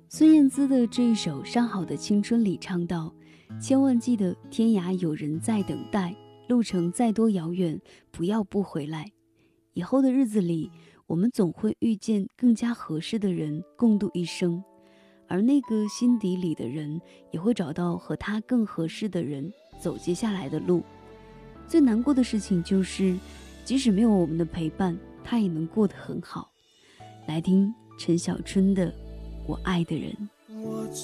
孙燕姿的这一首《上好的青春》里唱到：千万记得天涯有人在等待，路程再多遥远，不要不回来。以后的日子里，我们总会遇见更加合适的人共度一生，而那个心底里的人也会找到和他更合适的人走接下来的路。最难过的事情就是，即使没有我们的陪伴，他也能过得很好。来听陈小春的《我爱的人》。 我